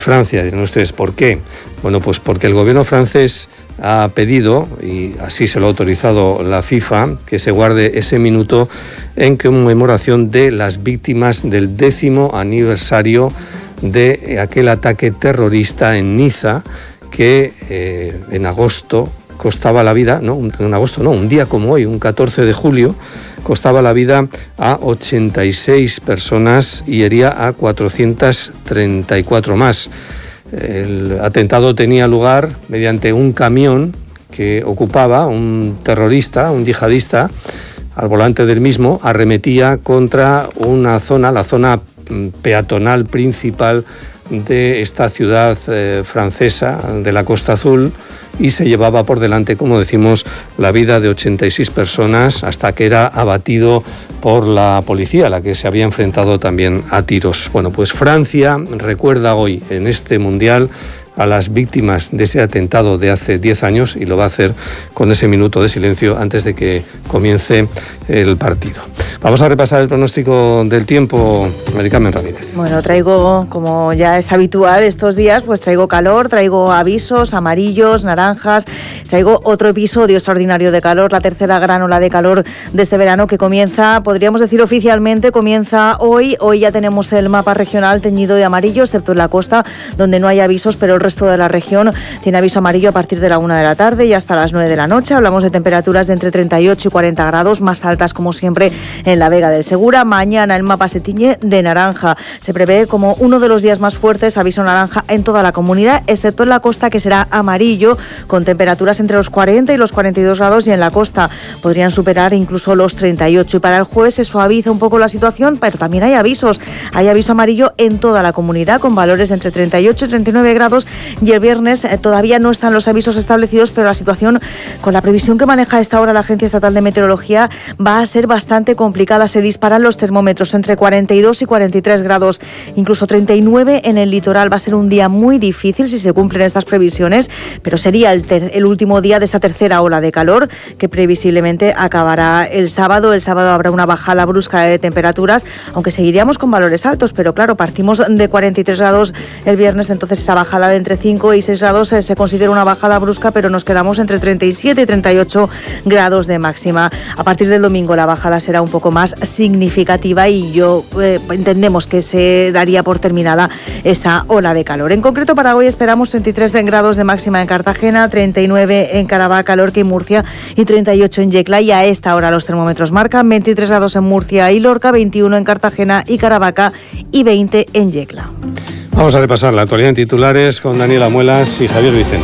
Francia, dirán ustedes, ¿por qué? Bueno, pues porque el gobierno francés ha pedido, y así se lo ha autorizado la FIFA, que se guarde ese minuto en conmemoración de las víctimas del 10º aniversario de aquel ataque terrorista en Niza, que en agosto costaba la vida, un día como hoy, un 14 de julio, costaba la vida a 86 personas y hería a 434 más. El atentado tenía lugar mediante un camión que ocupaba un terrorista, un yihadista. Al volante del mismo arremetía contra una zona, la zona peatonal principal de esta ciudad francesa de la Costa Azul, y se llevaba por delante, como decimos, la vida de 86 personas hasta que era abatido por la policía, a la que se había enfrentado también a tiros. Bueno, pues Francia recuerda hoy en este Mundial a las víctimas de ese atentado de hace 10 años y lo va a hacer con ese minuto de silencio antes de que comience el partido. Vamos a repasar el pronóstico del tiempo, Mari Carmen Ramírez. Bueno, traigo, como ya es habitual estos días, pues traigo calor, traigo avisos amarillos, naranjas, traigo otro episodio extraordinario de calor, la tercera gran ola de calor de este verano que comienza, podríamos decir oficialmente, comienza hoy. Hoy ya tenemos el mapa regional teñido de amarillo, excepto en la costa, donde no hay avisos, pero el resto de la región tiene aviso amarillo a partir de la 1 de la tarde y hasta las 9 de la noche. Hablamos de temperaturas de entre 38 y 40 grados, más altas como siempre en la Vega del Segura. Mañana el mapa se tiñe de naranja. Se prevé como uno de los días más fuertes, aviso naranja en toda la comunidad, excepto en la costa, que será amarillo, con temperaturas entre los 40 y los 42 grados, y en la costa podrían superar incluso los 38. Y para el jueves se suaviza un poco la situación, pero también hay avisos. Hay aviso amarillo en toda la comunidad, con valores entre 38 y 39 grados, y el viernes todavía no están los avisos establecidos, pero la situación, con la previsión que maneja a esta hora la Agencia Estatal de Meteorología, va a ser bastante complicada. Se disparan los termómetros entre 42 y 43 grados, incluso 39 en el litoral. Va a ser un día muy difícil si se cumplen estas previsiones, pero sería el último día de esta tercera ola de calor, que previsiblemente acabará el sábado. El sábado habrá una bajada brusca de temperaturas, aunque seguiríamos con valores altos, pero claro, partimos de 43 grados el viernes, entonces esa bajada de entre 5 y 6 grados se considera una bajada brusca, pero nos quedamos entre 37 y 38 grados de máxima. A partir del domingo la bajada será un poco más significativa y entendemos que se daría por terminada esa ola de calor. En concreto, para hoy esperamos 33 grados de máxima en Cartagena, 39 en Caravaca, Lorca y Murcia, y 38 en Yecla, y a esta hora los termómetros marcan 23 grados en Murcia y Lorca, 21 en Cartagena y Caravaca y 20 en Yecla. Vamos a repasar la actualidad en titulares con Daniela Muelas y Javier Vicente.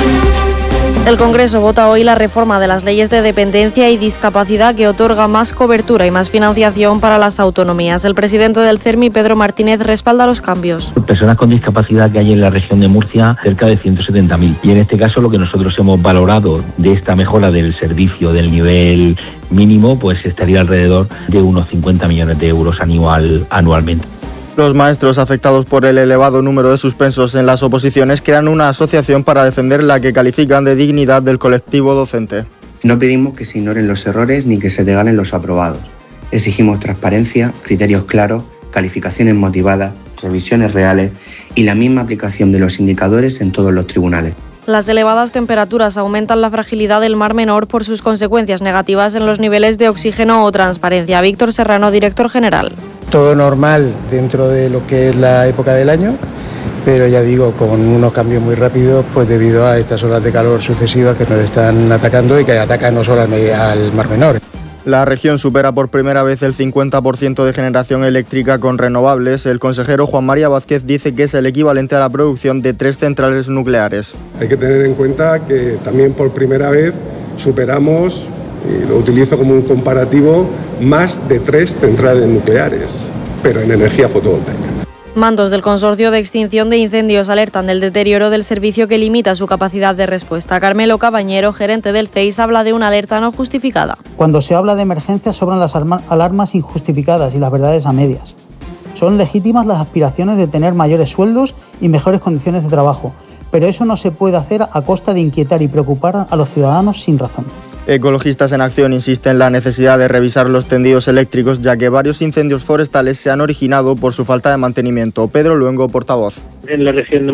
El Congreso vota hoy la reforma de las leyes de dependencia y discapacidad, que otorga más cobertura y más financiación para las autonomías. El presidente del CERMI, Pedro Martínez, respalda los cambios. Personas con discapacidad que hay en la región de Murcia, cerca de 170.000. Y en este caso lo que nosotros hemos valorado de esta mejora del servicio del nivel mínimo, pues estaría alrededor de unos 50 millones de euros anualmente. Los maestros afectados por el elevado número de suspensos en las oposiciones crean una asociación para defender la que califican de dignidad del colectivo docente. No pedimos que se ignoren los errores ni que se regalen los aprobados. Exigimos transparencia, criterios claros, calificaciones motivadas, revisiones reales y la misma aplicación de los indicadores en todos los tribunales. Las elevadas temperaturas aumentan la fragilidad del Mar Menor por sus consecuencias negativas en los niveles de oxígeno o transparencia. Víctor Serrano, director general. Todo normal dentro de lo que es la época del año, pero ya digo, con unos cambios muy rápidos, pues debido a estas olas de calor sucesivas que nos están atacando y que atacan no solo al Mar Menor. La región supera por primera vez el 50% de generación eléctrica con renovables. El consejero Juan María Vázquez dice que es el equivalente a la producción de 3 centrales nucleares. Hay que tener en cuenta que también por primera vez superamos, y lo utilizo como un comparativo, más de 3 centrales nucleares, pero en energía fotovoltaica. Mandos del Consorcio de Extinción de Incendios alertan del deterioro del servicio que limita su capacidad de respuesta. Carmelo Cabañero, gerente del CEIS, habla de una alerta no justificada. Cuando se habla de emergencias sobran las alarmas injustificadas y las verdades a medias. Son legítimas las aspiraciones de tener mayores sueldos y mejores condiciones de trabajo, pero eso no se puede hacer a costa de inquietar y preocupar a los ciudadanos sin razón. Ecologistas en Acción insisten en la necesidad de revisar los tendidos eléctricos, ya que varios incendios forestales se han originado por su falta de mantenimiento. Pedro Luengo, portavoz. En la región de